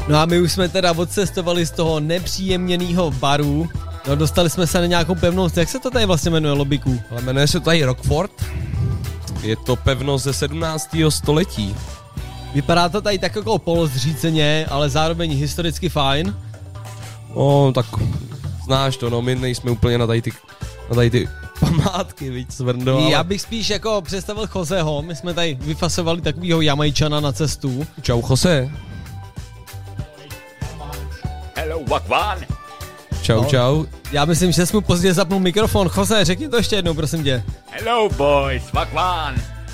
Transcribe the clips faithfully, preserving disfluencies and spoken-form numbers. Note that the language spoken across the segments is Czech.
No a my už jsme teda odcestovali z toho nepříjemněného baru. No, dostali jsme se na nějakou pevnost. Jak se to tady vlastně jmenuje, Lobiku? Ale jmenuje se to tady Rockford. Je to pevnost ze sedmnáctého století. Vypadá to tady tak jako polozříceně, ale zároveň historicky fajn. No, tak znáš to, no, my nejsme úplně na tady ty, na tady ty památky, víc Svrndo, ale... Já bych spíš jako představil Joseho, my jsme tady vyfasovali takovýho Jamajčana na cestu. Čau, Jose. Hello, Wagwan. Čau, No. čau. Já myslím, že jsi mu pozdě zapnul mikrofon. Jose, řekni to ještě jednou, prosím tě. Hello, boys, Wagwan.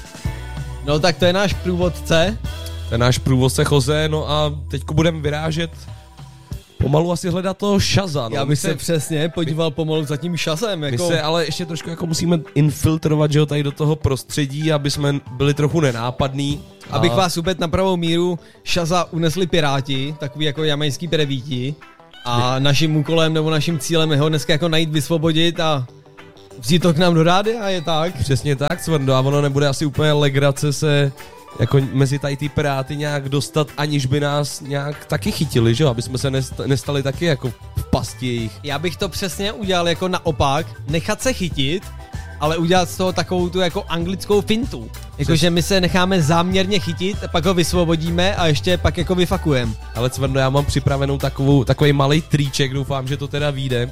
No tak to je náš průvodce. To je náš průvodce Jose, no a teďko budeme vyrážet pomalu asi hledat toho Shaza, no. Já bych se přesně podíval pomalu za tím Shazem. Jako... My se ale ještě trošku jako musíme infiltrovat, že jo, tady do toho prostředí, aby jsme byli trochu nenápadní. A... Abych vás vůbec na pravou míru, Shaza unesli piráti, takový jako jamajský prevíti. A naším úkolem nebo naším cílem je ho dneska jako najít, vysvobodit a vzít to k nám do rádia, je tak? Přesně tak, Svrndo, a ono nebude asi úplně legrace se jako mezi tady ty piráty nějak dostat, aniž by nás nějak taky chytili, že jo, aby jsme se nestali taky jako v pasti jejich. Já bych to přesně udělal jako naopak, nechat se chytit, ale udělat z toho takovou tu jako anglickou fintu. Jakože my se necháme záměrně chytit, pak ho vysvobodíme a ještě pak jako vyfakujeme. Ale Cvrndo, já mám připravenou takovou, takový malý triček, doufám, že to teda vyjde.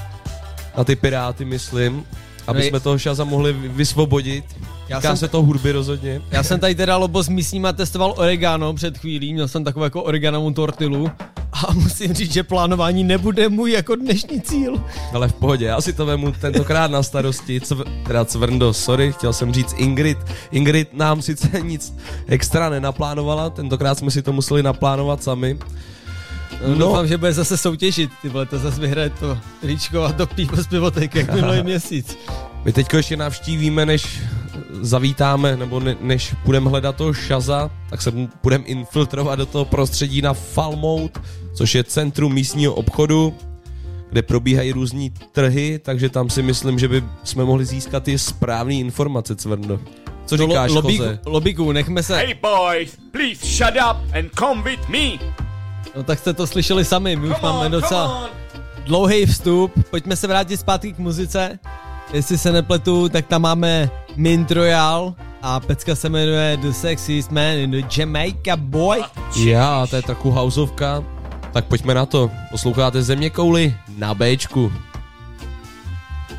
Na ty piráty, myslím, aby no jsme toho Shaza mohli vysvobodit. Já Týká jsem, se to hudby rozhodně. já jsem tady teda, Lobo, s místníma testoval oregano před chvílí, měl jsem takovou jako oreganovou tortilu a musím říct, že plánování nebude můj jako dnešní cíl. Ale v pohodě, já si to vemu tentokrát na starosti, Cv, teda Cvrndo, sorry, chtěl jsem říct Ingrid. Ingrid nám sice nic extra nenaplánovala, tentokrát jsme si to museli naplánovat sami. No, doufám, že bude zase soutěžit, ty vole, to zase vyhraje to tričko a to pivo z pivotek, jak minulý měsíc. My teďko ještě navštívíme, než zavítáme, nebo ne, než půjdeme hledat toho Shaza, tak se půjdeme infiltrovat do toho prostředí na Falmouth, což je centrum místního obchodu, kde probíhají různý trhy, takže tam si myslím, že by jsme mohli získat ty správné informace, Cvrndo. Co No, říkáš, lo, lobíku, Jose? Lobíku, nechme se... Hey, boys, please shut up and come with me. No tak jste to slyšeli sami, my už Come máme on, docela come on. dlouhý vstup, pojďme se vrátit zpátky k muzice. Jestli se nepletu, tak tam máme Mint Royale a pecka se jmenuje The Sexiest Man in the Jamaica Boy. Já, to je trochu houseovka, tak pojďme na to. Posloucháte Země kouli na Bčku.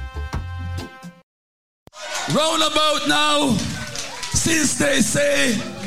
Roundabout now, since they say